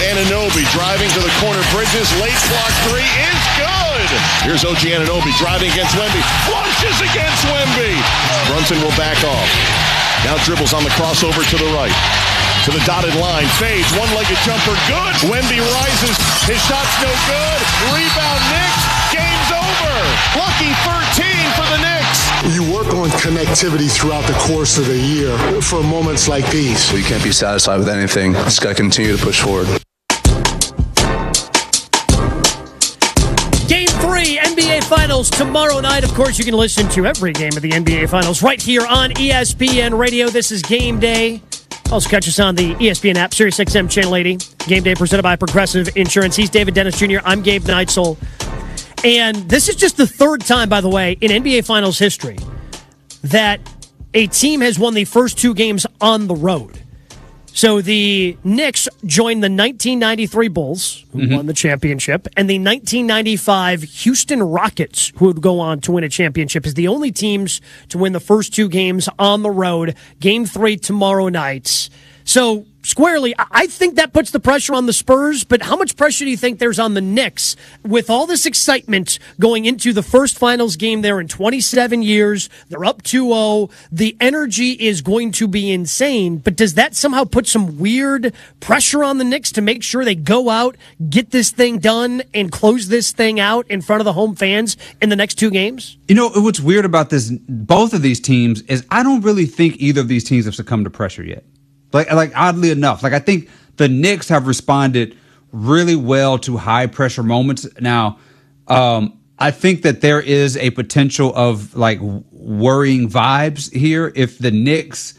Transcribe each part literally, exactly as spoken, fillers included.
Anunoby driving to the corner. Bridges, late block three is good. Here's O G Anunoby driving against Wemby. Flushes against Wemby. Brunson will back off. Now dribbles on the crossover to the right. To the dotted line. Fades. One-legged jumper. Good. Wemby rises. His shot's no good. Rebound Knicks. Game's over. Lucky thirteen for the Knicks. You work on connectivity throughout the course of the year for moments like these. You can't be satisfied with anything. Just got to continue to push forward. Game three, N B A Finals tomorrow night. Of course, you can listen to every game of the N B A Finals right here on E S P N Radio. This is Game Day. Also catch us on the E S P N app, Sirius X M Channel eighty. Game Day presented by Progressive Insurance. He's David Dennis Junior I'm Gabe Neitzel. And this is just the third time, by the way, in N B A Finals history that a team has won the first two games on the road. So the Knicks joined the nineteen ninety-three Bulls, who mm-hmm. won the championship, and the nineteen ninety-five Houston Rockets, who would go on to win a championship, as the only teams to win the first two games on the road. Game three tomorrow night. So, squarely, I think that puts the pressure on the Spurs, but how much pressure do you think there's on the Knicks with all this excitement going into the first finals game there in twenty-seven years? They're up two oh. The energy is going to be insane, but does that somehow put some weird pressure on the Knicks to make sure they go out, get this thing done, and close this thing out in front of the home fans in the next two games? You know, what's weird about this, both of these teams, is I don't really think either of these teams have succumbed to pressure yet. Like, like oddly enough, like I think the Knicks have responded really well to high pressure moments. Now, um, I think that there is a potential of like worrying vibes here if the Knicks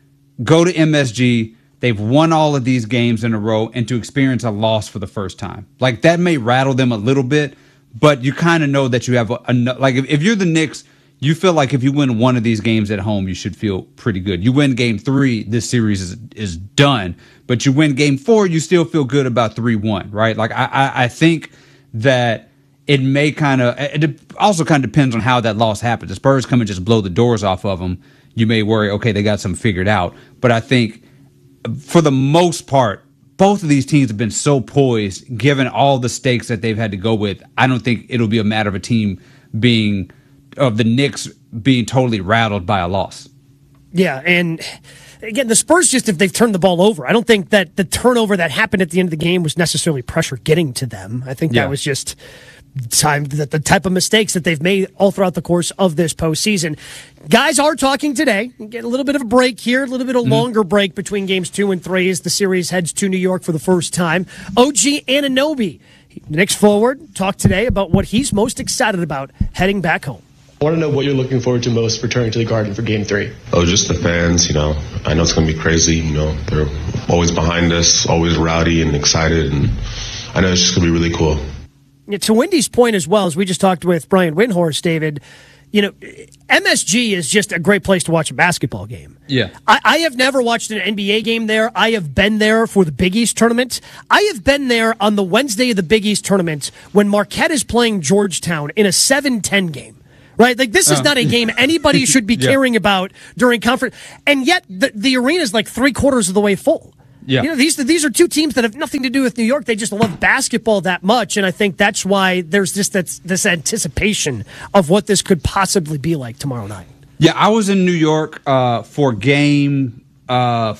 go to M S G, they've won all of these games in a row, and to experience a loss for the first time. Like that may rattle them a little bit, but you kind of know that you have a, a like if, if you're the Knicks. You feel like if you win one of these games at home, you should feel pretty good. You win game three, this series is is done. But you win game four, you still feel good about three one, right? Like, I, I, I think that it may kind of, it also kind of depends on how that loss happens. The Spurs come and just blow the doors off of them. You may worry, okay, they got something figured out. But I think for the most part, both of these teams have been so poised, given all the stakes that they've had to go with. I don't think it'll be a matter of a team being... of the Knicks being totally rattled by a loss. Yeah, and again, the Spurs just, if they've turned the ball over, I don't think that the turnover that happened at the end of the game was necessarily pressure getting to them. I think yeah. that was just time that the type of mistakes that they've made all throughout the course of this postseason. Guys are talking today. Get a little bit of a break here, a little bit of a mm-hmm. longer break between games two and three as the series heads to New York for the first time. O G Anunoby, Knicks forward, talked today about what he's most excited about heading back home. I want to know what you're looking forward to most returning to the Garden for Game three. Oh, just the fans, you know. I know it's going to be crazy, you know. They're always behind us, always rowdy and excited, and I know it's just going to be really cool. Yeah, to Wendy's point as well, as we just talked with Brian Windhorst, David, you know, M S G is just a great place to watch a basketball game. Yeah. I, I have never watched an N B A game there. I have been there for the Big East tournament. I have been there on the Wednesday of the Big East tournament when Marquette is playing Georgetown in a seven ten game. Right? Like, this is uh, not a game anybody should be yeah. caring about during conference. And yet, the, the arena is like three quarters of the way full. Yeah. You know, these, these are two teams that have nothing to do with New York. They just love basketball that much. And I think that's why there's just this, this anticipation of what this could possibly be like tomorrow night. Yeah, I was in New York uh, for game uh,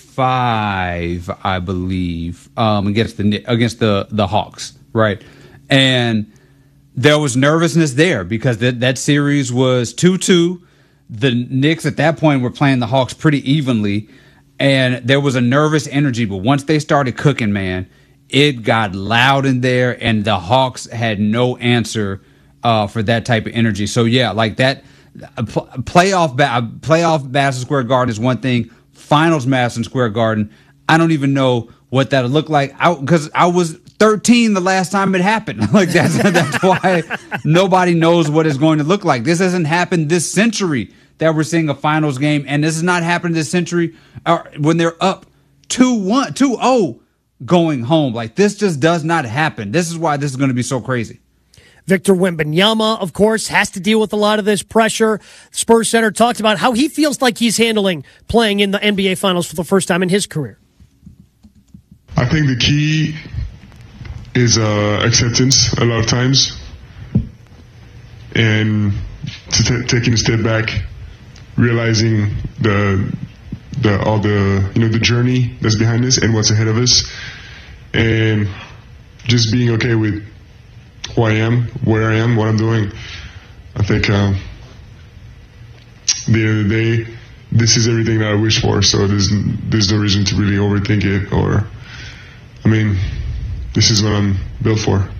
five, I believe, um, against the against the, the Hawks, right? And there was nervousness there because that, that series was two two. The Knicks at that point were playing the Hawks pretty evenly, and there was a nervous energy. But once they started cooking, man, it got loud in there, and the Hawks had no answer uh, for that type of energy. So, yeah, like that playoff, playoff Madison Square Garden is one thing. Finals Madison Square Garden, I don't even know what that'll look like. Because I, I was thirteen the last time it happened. Like that's that's why nobody knows what it's going to look like. This hasn't happened this century that we're seeing a finals game, and this has not happened this century uh, when they're up two one, two oh going home. Like this just does not happen. This is why this is going to be so crazy. Victor Wembanyama, of course, has to deal with a lot of this pressure. Spurs Center talked about how he feels like he's handling playing in the N B A Finals for the first time in his career. I think the key is uh, acceptance a lot of times, and to t- taking a step back, realizing the the all the you know the journey that's behind us and what's ahead of us, and just being okay with who I am, where I am, what I'm doing. I think um, at the end of the day, this is everything that I wish for. So there's there's no reason to really overthink it, or I mean, this is what I'm built for.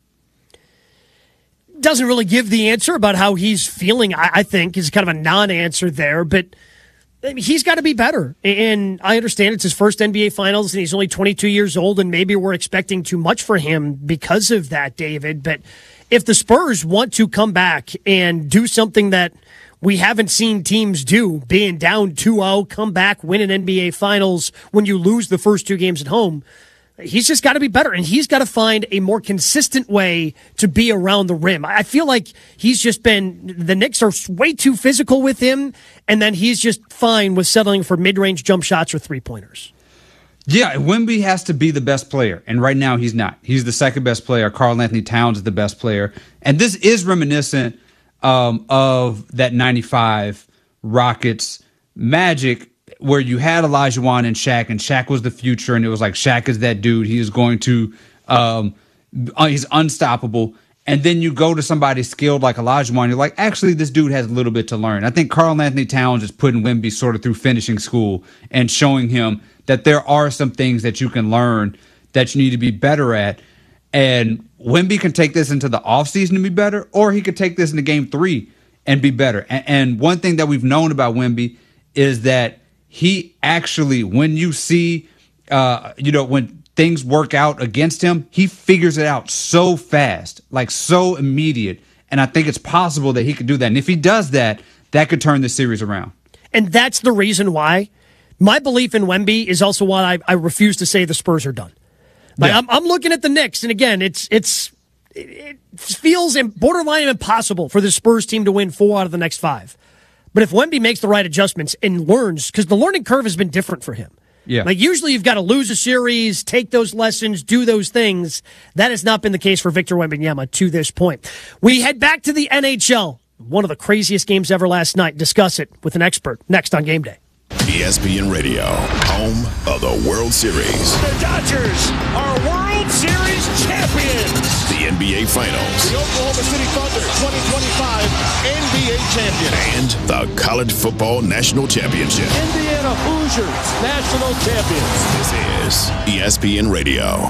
Doesn't really give the answer about how he's feeling, I, I think, is kind of a non-answer there, but he's got to be better. And I understand it's his first N B A Finals, and he's only twenty-two years old, and maybe we're expecting too much for him because of that, David. But if the Spurs want to come back and do something that we haven't seen teams do, being down two oh, come back, win an N B A Finals when you lose the first two games at home, he's just got to be better, and he's got to find a more consistent way to be around the rim. I feel like he's just been, the Knicks are way too physical with him, and then he's just fine with settling for mid-range jump shots or three-pointers. Yeah, Wemby has to be the best player, and right now he's not. He's the second best player. Karl Anthony Towns is the best player, and this is reminiscent um, of that ninety-five Rockets Magic, where you had Olajuwon and Shaq, and Shaq was the future, and it was like, Shaq is that dude. He is going to, um, he's unstoppable. And then you go to somebody skilled like Olajuwon, you're like, actually, this dude has a little bit to learn. I think Karl Anthony Towns is putting Wemby sort of through finishing school and showing him that there are some things that you can learn that you need to be better at. And Wemby can take this into the offseason and be better, or he could take this into game three and be better. And, and one thing that we've known about Wemby is that he actually, when you see, uh, you know, when things work out against him, he figures it out so fast, like so immediate. And I think it's possible that he could do that. And if he does that, that could turn the series around. And that's the reason why my belief in Wemby is also why I, I refuse to say the Spurs are done. Like yeah. I'm, I'm looking at the Knicks, and again, it's it's it feels borderline impossible for the Spurs team to win four out of the next five. But if Wemby makes the right adjustments and learns, because the learning curve has been different for him. Yeah. Like usually you've got to lose a series, take those lessons, do those things. That has not been the case for Victor Wembanyama to this point. We head back to the N H L. One of the craziest games ever last night. Discuss it with an expert next on Game Day. E S P N Radio, home of the World Series. The Dodgers are World Series champions. The N B A Finals. The Oklahoma City Thunder twenty twenty-five N B A champion. And the College Football National Championship. Indiana Hoosiers national champions. This is E S P N Radio.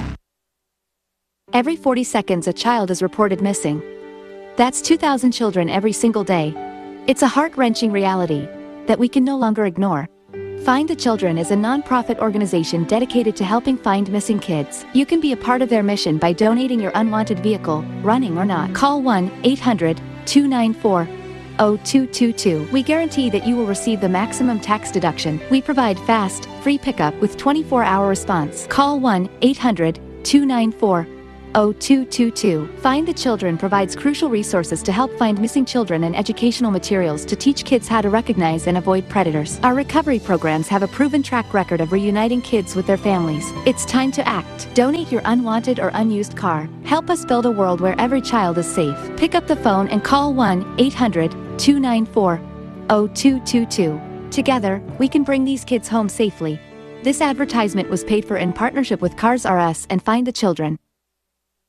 Every forty seconds, a child is reported missing. That's two thousand children every single day. It's a heart-wrenching reality that we can no longer ignore. Find the Children is a non-profit organization dedicated to helping find missing kids. You can be a part of their mission by donating your unwanted vehicle, running or not. Call one eight hundred two nine four oh two two two. We guarantee that you will receive the maximum tax deduction. We provide fast, free pickup with twenty-four hour response. Call one eight hundred two nine four oh two two two. Find the Children provides crucial resources to help find missing children and educational materials to teach kids how to recognize and avoid predators. Our recovery programs have a proven track record of reuniting kids with their families. It's time to act. Donate your unwanted or unused car. Help us build a world where every child is safe. Pick up the phone and call one eight hundred two nine four oh two two two. Together, we can bring these kids home safely. This advertisement was paid for in partnership with Cars R Us and Find the Children.